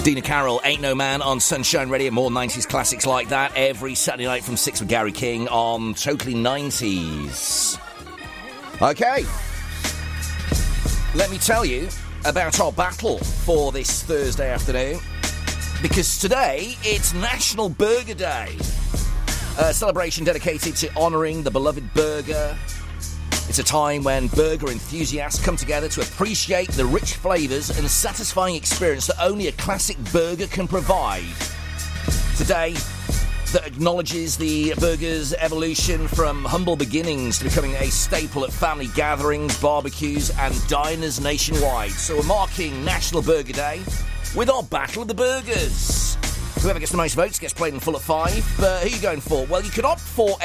Dina Carroll, Ain't No Man on Sunshine Radio. More 90s classics like that every Saturday night from 6 with Gary King on Totally 90s. OK. Let me tell you about our battle for this Thursday afternoon. Because today, it's National Burger Day. A celebration dedicated to honouring the beloved burger. It's a time when burger enthusiasts come together to appreciate the rich flavours and satisfying experience that only a classic burger can provide. Today, that acknowledges the burger's evolution from humble beginnings to becoming a staple at family gatherings, barbecues and diners nationwide. So we're marking National Burger Day with our Battle of the Burgers. Whoever gets the most votes gets played in full at 5. Who are you going for? Well, you could opt for